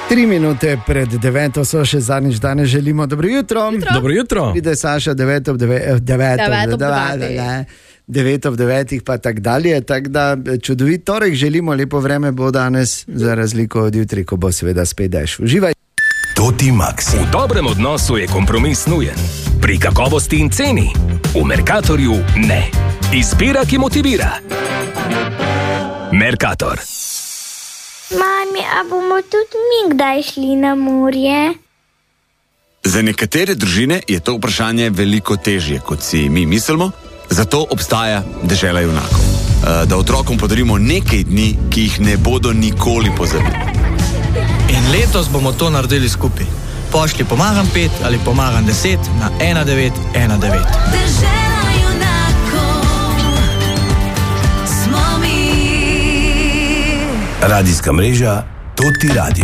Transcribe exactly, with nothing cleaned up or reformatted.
Tri minute pred deveto so še zadnjič danes želimo. Dobro jutro. jutro. Dobro jutro. Pride Saša devet ob devetih, devet ob devet ob devetih pa tak dalje. Tak da čudovit torek želimo, lepo vreme bo danes, za razliko od jutri, ko bo seveda spet dež. Uživaj. Toti Maxi. V dobrem odnosu je kompromis nujen. Pri kakovosti in ceni. V Mercatorju ne. Izbira, ki motivira. Mercator. Mami, a bomo tudi mi kdaj šli na morje? Za nekatere družine je to vprašanje veliko težje, kot si mi mislimo, zato obstaja dežela junakov. Da otrokom podarimo nekaj dni, ki jih ne bodo nikoli pozabili. In letos bomo to naredili skupaj. Pošli pomagam pet ali pomagam deset na ena devet ena devet. Dežela junakov smo mi. Radijska mreža Toti Radio.